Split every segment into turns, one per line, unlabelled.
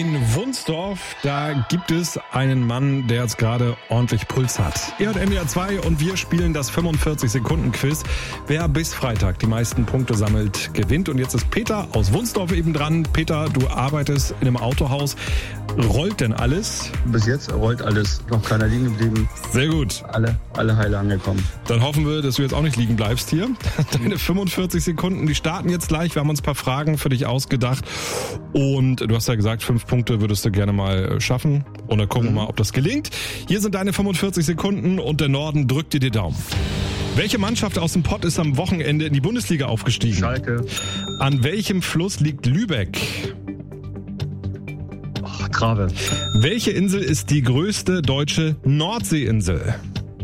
In Wunsdorf, da gibt es einen Mann, der jetzt gerade ordentlich Puls hat. Er hat NDR 2 und wir spielen das 45-Sekunden-Quiz. Wer bis Freitag die meisten Punkte sammelt, gewinnt. Und jetzt ist Peter aus Wunsdorf eben dran. Peter, du arbeitest in einem Autohaus. Rollt denn alles?
Bis jetzt rollt alles. Noch keiner liegen geblieben.
Sehr gut.
Alle heile angekommen.
Dann hoffen wir, dass du jetzt auch nicht liegen bleibst hier. Deine 45 Sekunden, die starten jetzt gleich. Wir haben uns ein paar Fragen für dich ausgedacht. Und du hast ja gesagt, 5 Punkte würdest du gerne mal schaffen. Und dann gucken wir mal, ob das gelingt. Hier sind deine 45 Sekunden und der Norden drückt dir die Daumen. Welche Mannschaft aus dem Pott ist am Wochenende in die Bundesliga aufgestiegen?
Schalke.
An welchem Fluss liegt Lübeck?
Trave.
Welche Insel ist die größte deutsche Nordseeinsel?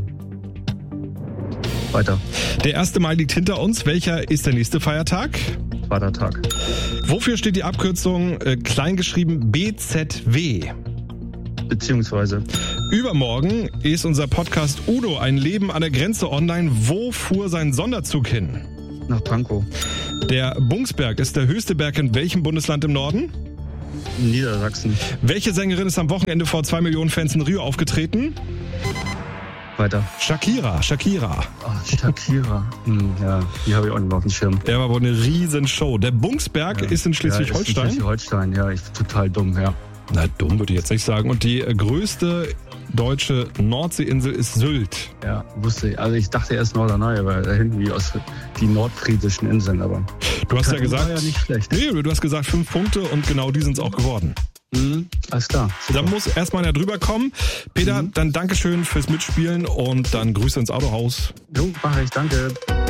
Weiter.
Der 1. Mai liegt hinter uns. Welcher ist der nächste Feiertag?
Vatertag.
Wofür steht die Abkürzung kleingeschrieben BZW?
Beziehungsweise.
Übermorgen ist unser Podcast Udo, ein Leben an der Grenze online. Wo fuhr sein Sonderzug hin?
Nach Pankow.
Der Bungsberg ist der höchste Berg in welchem Bundesland im Norden?
Niedersachsen.
Welche Sängerin ist am Wochenende vor 2 Millionen Fans in Rio aufgetreten?
Weiter.
Shakira.
Oh, Shakira. Ja, die habe ich auch nicht auf dem Schirm.
Der war wohl eine Riesenshow. Der Bungsberg ist in Schleswig-Holstein.
Ja, ist in Schleswig-Holstein, ja, ich total dumm, ja.
Na, dumm würde ich jetzt nicht sagen. Und die größte deutsche Nordseeinsel ist Sylt.
Ja, wusste ich. Also ich dachte erst Norderney, weil da hinten wie aus die nordfriesischen Inseln, aber
du hast ja gesagt,
war ja nicht schlecht.
Nee, du hast gesagt 5 Punkte und genau die sind es auch geworden.
Alles klar.
Da muss erstmal einer drüber kommen. Peter, dann Dankeschön fürs Mitspielen und dann Grüße ins Autohaus.
Jo, mach ich, danke.